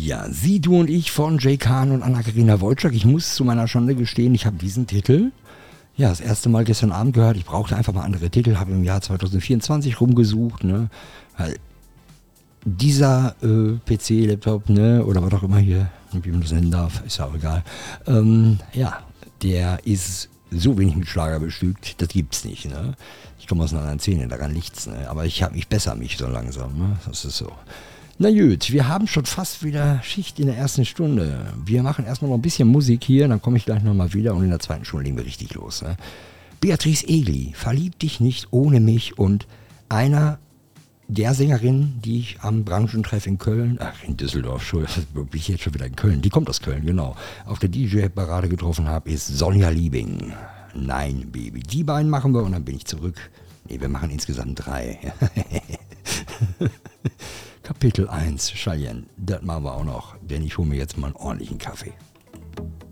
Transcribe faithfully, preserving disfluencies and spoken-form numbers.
Ja, Sie, du und ich von Jay Kahn und Anna-Karina Wojcik. Ich muss zu meiner Schande gestehen, ich habe diesen Titel ja das erste Mal gestern Abend gehört. Ich brauchte einfach mal andere Titel, habe im Jahr zwanzig vierundzwanzig rumgesucht, ne? Weil dieser äh, P C, Laptop, ne, oder was auch immer hier, wie man das nennen darf, ist ja auch egal. Ähm, ja, der ist so wenig mit Schlager bestückt, das gibt's nicht, ne? Ich komme aus einer anderen Szene, daran liegt's, ne? Aber ich habe mich besser mich so langsam, ne? Das ist so. Na gut, wir haben schon fast wieder Schicht in der ersten Stunde. Wir machen erstmal noch ein bisschen Musik hier, dann komme ich gleich nochmal wieder und in der zweiten Stunde legen wir richtig los, ne? Beatrice Egli, Verlieb dich nicht ohne mich, und einer der Sängerinnen, die ich am Branchentreff in Köln, ach in Düsseldorf, schon, bin ich jetzt schon wieder in Köln, die kommt aus Köln, genau, auf der D J-Parade getroffen habe, ist Sonja Liebing. Nein, Baby, die beiden machen wir und dann bin ich zurück. Ne, wir machen insgesamt drei. Kapitel eins, Cheyenne, das machen wir auch noch, denn ich hole mir jetzt mal einen ordentlichen Kaffee.